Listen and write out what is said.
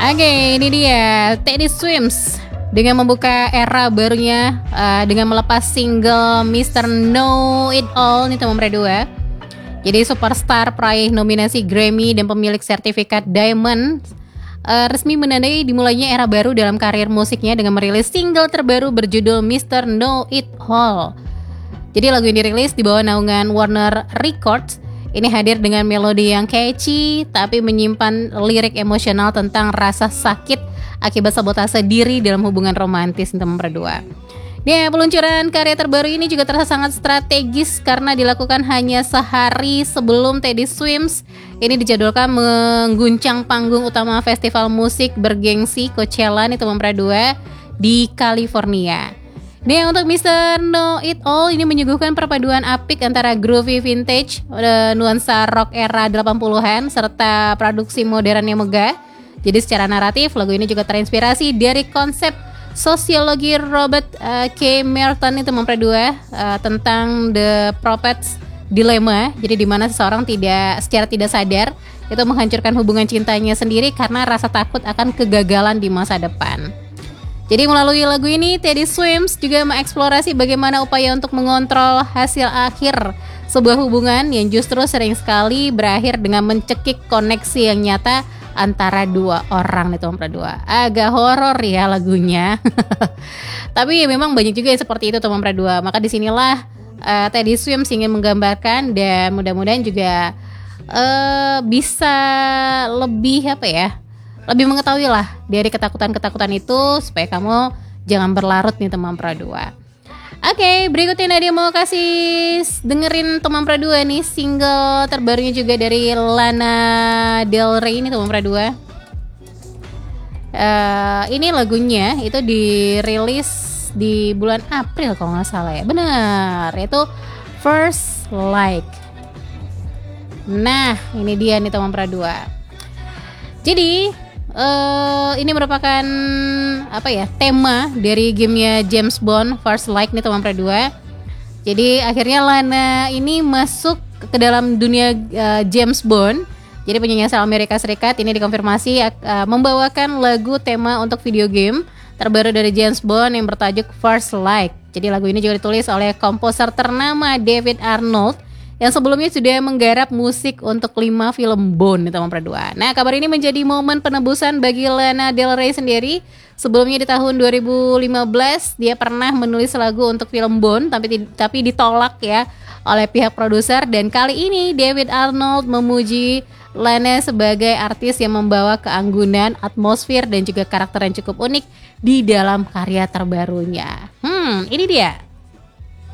Oke, ini dia Teddy Swims dengan membuka era barunya dengan melepas single Mr. Know It All nih teman berdua. Jadi superstar peraih nominasi Grammy dan pemilik sertifikat Diamond resmi menandai dimulainya era baru dalam karir musiknya dengan merilis single terbaru berjudul Mr. Know It All. Jadi lagu yang dirilis di bawah naungan Warner Records ini hadir dengan melodi yang catchy tapi menyimpan lirik emosional tentang rasa sakit akibat sabotase diri dalam hubungan romantis teman berdua. Ya, peluncuran karya terbaru ini juga terasa sangat strategis karena dilakukan hanya sehari sebelum Teddy Swims ini dijadwalkan mengguncang panggung utama festival musik bergengsi Coachella nih teman berdua di California. Nih untuk Mr. Know It All ini menyuguhkan perpaduan apik antara groovy vintage, nuansa rock era 80-an serta produksi modern yang megah. Jadi secara naratif lagu ini juga terinspirasi dari konsep sosiologi Robert K. Merton itu mempredua tentang The Prophet's Dilemma. Jadi di mana seseorang secara tidak sadar itu menghancurkan hubungan cintanya sendiri karena rasa takut akan kegagalan di masa depan. Jadi melalui lagu ini, Teddy Swims juga mengeksplorasi bagaimana upaya untuk mengontrol hasil akhir sebuah hubungan yang justru sering sekali berakhir dengan mencekik koneksi yang nyata antara dua orang nih teman berdua. Agak horor ya lagunya. Tapi ya memang banyak juga yang seperti itu teman berdua. Maka disinilah Teddy Swims ingin menggambarkan dan mudah-mudahan juga bisa lebih lebih mengetahui lah dari ketakutan-ketakutan itu supaya kamu jangan berlarut nih teman pradua. Oke, berikutnya Nadia mau kasih dengerin teman pradua nih single terbarunya juga dari Lana Del Rey ini teman pradua. Ini lagunya itu dirilis di bulan April kalau nggak salah ya. Benar, itu First Like. Nah, ini dia nih teman pradua. Jadi ini merupakan tema dari gamenya James Bond First Like nih teman pradua. Jadi akhirnya Lana ini masuk ke dalam dunia James Bond. Jadi penyanyi asal Amerika Serikat ini dikonfirmasi membawakan lagu tema untuk video game terbaru dari James Bond yang bertajuk First Like. Jadi lagu ini juga ditulis oleh komposer ternama David Arnold yang sebelumnya sudah menggarap musik untuk 5 film Bond teman berdua. Nah, kabar ini menjadi momen penebusan bagi Lana Del Rey sendiri. Sebelumnya di tahun 2015 dia pernah menulis lagu untuk film Bond tapi ditolak ya oleh pihak produser, dan kali ini David Arnold memuji Lana sebagai artis yang membawa keanggunan, atmosfer dan juga karakter yang cukup unik di dalam karya terbarunya. Ini dia.